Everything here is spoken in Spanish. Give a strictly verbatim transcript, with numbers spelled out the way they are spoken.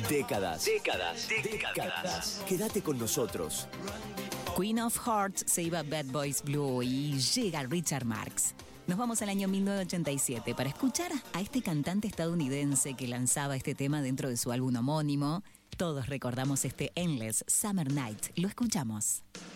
Décadas. Décadas. Décadas. Quédate con nosotros. Queen of Hearts se iba Bad Boys Blue y llega Richard Marx. Nos vamos al año mil novecientos ochenta y siete para escuchar a este cantante estadounidense que lanzaba este tema dentro de su álbum homónimo. Todos recordamos este Endless Summer Night. Lo escuchamos.